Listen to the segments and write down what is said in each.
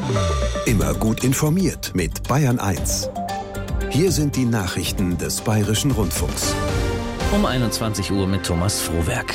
Immer gut informiert mit Bayern 1. Hier sind die Nachrichten des Bayerischen Rundfunks. Um 21 Uhr mit Thomas Frohwerk.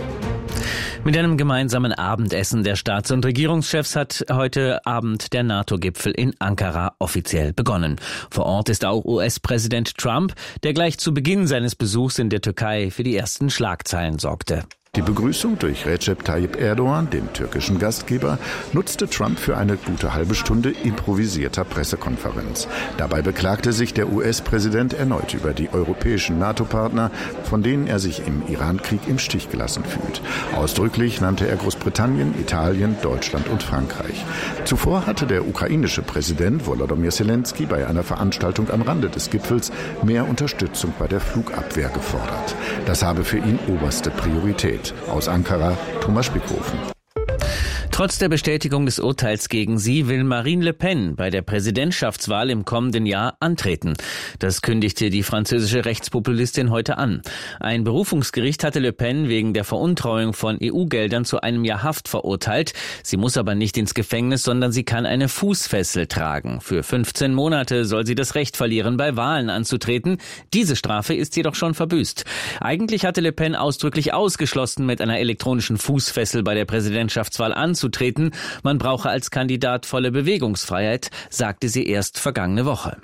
Mit einem gemeinsamen Abendessen der Staats- und Regierungschefs hat heute Abend der NATO-Gipfel in Ankara offiziell begonnen. Vor Ort ist auch US-Präsident Trump, der gleich zu Beginn seines Besuchs in der Türkei für die ersten Schlagzeilen sorgte. Die Begrüßung durch Recep Tayyip Erdogan, den türkischen Gastgeber, nutzte Trump für eine gute halbe Stunde improvisierter Pressekonferenz. Dabei beklagte sich der US-Präsident erneut über die europäischen NATO-Partner, von denen er sich im Iran-Krieg im Stich gelassen fühlt. Ausdrücklich nannte er Großbritannien, Italien, Deutschland und Frankreich. Zuvor hatte der ukrainische Präsident Volodymyr Zelensky bei einer Veranstaltung am Rande des Gipfels mehr Unterstützung bei der Flugabwehr gefordert. Das habe für ihn oberste Priorität. Aus Ankara, Thomas Spickhofen. Trotz der Bestätigung des Urteils gegen sie will Marine Le Pen bei der Präsidentschaftswahl im kommenden Jahr antreten. Das kündigte die französische Rechtspopulistin heute an. Ein Berufungsgericht hatte Le Pen wegen der Veruntreuung von EU-Geldern zu einem Jahr Haft verurteilt. Sie muss aber nicht ins Gefängnis, sondern sie kann eine Fußfessel tragen. Für 15 Monate soll sie das Recht verlieren, bei Wahlen anzutreten. Diese Strafe ist jedoch schon verbüßt. Eigentlich hatte Le Pen ausdrücklich ausgeschlossen, mit einer elektronischen Fußfessel bei der Präsidentschaftswahl anzutreten. Man brauche als Kandidat volle Bewegungsfreiheit, sagte sie erst vergangene Woche.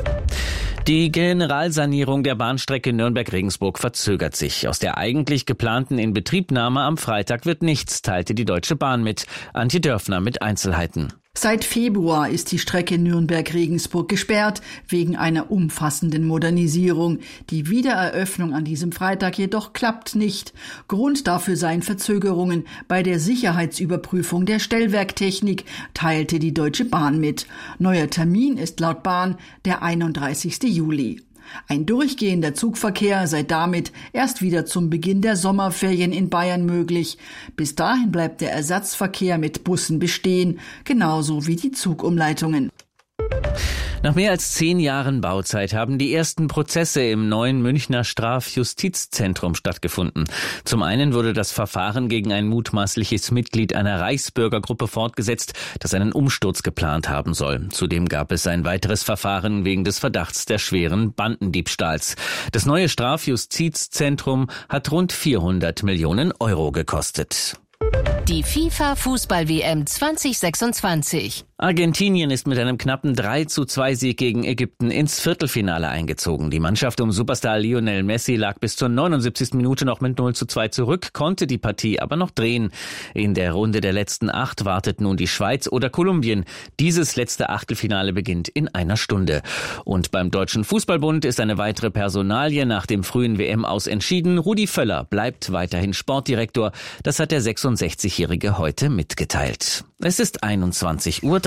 Die Generalsanierung der Bahnstrecke Nürnberg-Regensburg verzögert sich. Aus der eigentlich geplanten Inbetriebnahme am Freitag wird nichts, teilte die Deutsche Bahn mit. Antje Dörfner mit Einzelheiten. Seit Februar ist die Strecke Nürnberg-Regensburg gesperrt, wegen einer umfassenden Modernisierung. Die Wiedereröffnung an diesem Freitag jedoch klappt nicht. Grund dafür seien Verzögerungen bei der Sicherheitsüberprüfung der Stellwerktechnik, teilte die Deutsche Bahn mit. Neuer Termin ist laut Bahn der 31. Juli. Ein durchgehender Zugverkehr sei damit erst wieder zum Beginn der Sommerferien in Bayern möglich. Bis dahin bleibt der Ersatzverkehr mit Bussen bestehen, genauso wie die Zugumleitungen. Nach mehr als 10 Jahren Bauzeit haben die ersten Prozesse im neuen Münchner Strafjustizzentrum stattgefunden. Zum einen wurde das Verfahren gegen ein mutmaßliches Mitglied einer Reichsbürgergruppe fortgesetzt, das einen Umsturz geplant haben soll. Zudem gab es ein weiteres Verfahren wegen des Verdachts der schweren Bandendiebstahls. Das neue Strafjustizzentrum hat rund 400 Millionen Euro gekostet. Die FIFA-Fußball-WM 2026. Argentinien ist mit einem knappen 3:2-Sieg gegen Ägypten ins Viertelfinale eingezogen. Die Mannschaft um Superstar Lionel Messi lag bis zur 79. Minute noch mit 0:2 zurück, konnte die Partie aber noch drehen. In der Runde der letzten 8 wartet nun die Schweiz oder Kolumbien. Dieses letzte Achtelfinale beginnt in einer Stunde. Und beim Deutschen Fußballbund ist eine weitere Personalie nach dem frühen WM-Aus entschieden. Rudi Völler bleibt weiterhin Sportdirektor. Das hat der 66-Jährige heute mitgeteilt. Es ist 21:03 Uhr.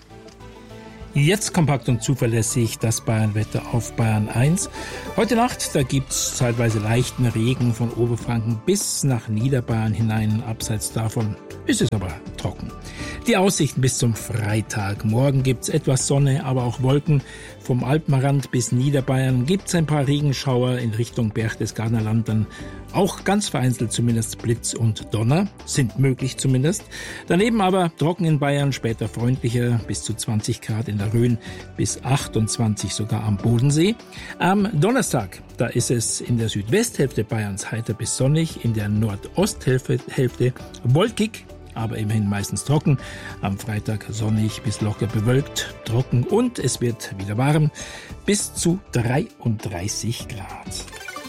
Jetzt kompakt und zuverlässig das Bayernwetter auf Bayern 1. Heute Nacht, da gibt's zeitweise leichten Regen von Oberfranken bis nach Niederbayern hinein. Abseits davon ist es aber trocken. Die Aussichten bis zum Freitag. Morgen gibt's etwas Sonne, aber auch Wolken. Vom Alpenrand bis Niederbayern gibt's ein paar Regenschauer in Richtung Berchtesgadener Land. Dann auch ganz vereinzelt zumindest Blitz und Donner, sind möglich zumindest. Daneben aber trocken in Bayern, später freundlicher, bis zu 20 Grad in der Rhön, bis 28 sogar am Bodensee. Am Donnerstag, da ist es in der Südwesthälfte Bayerns heiter bis sonnig, in der Nordosthälfte wolkig, aber immerhin meistens trocken. Am Freitag sonnig bis locker bewölkt, trocken und es wird wieder warm, bis zu 33 Grad.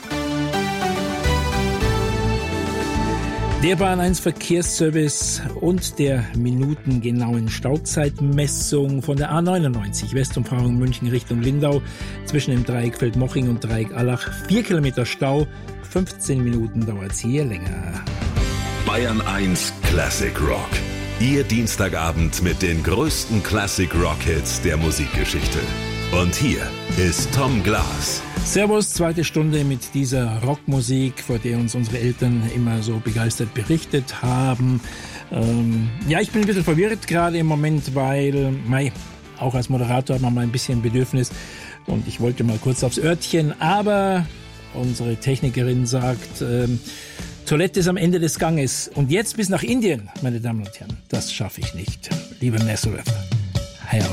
Der Bayern 1 Verkehrsservice und der minutengenauen Stauzeitmessung von der A99 Westumfahrung München Richtung Lindau zwischen dem Dreieck Feldmoching und Dreieck Allach. 4 Kilometer Stau, 15 Minuten dauert es hier länger. Bayern 1 Classic Rock. Ihr Dienstagabend mit den größten Classic Rock Hits der Musikgeschichte. Und hier ist Tom Glas. Servus, zweite Stunde mit dieser Rockmusik, vor der uns unsere Eltern immer so begeistert berichtet haben. Ich bin ein bisschen verwirrt gerade im Moment, weil auch als Moderator hat man mal ein bisschen Bedürfnis und ich wollte mal kurz aufs Örtchen, aber unsere Technikerin sagt, Toilette ist am Ende des Ganges und jetzt bis nach Indien, meine Damen und Herren, das schaffe ich nicht. Lieber Nazareth, Hei